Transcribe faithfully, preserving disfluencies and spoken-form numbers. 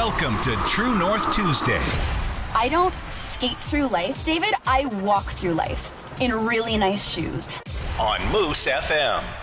Welcome to True North Tuesday. I don't skate through life, David. I walk through life in really nice shoes. On Moose F M.